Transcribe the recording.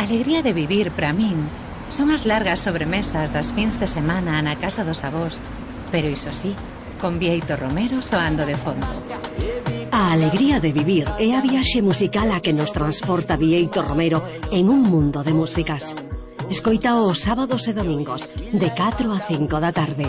alegría de vivir para min son as largas sobremesas das fins de semana na casa dos avós, pero iso sí, con Bieito Romero soando de fondo. A alegría de vivir é a viaxe musical a que nos transporta Bieito Romero en un mundo de músicas. Escoita os sábados e domingos, de 4 a 5 da tarde.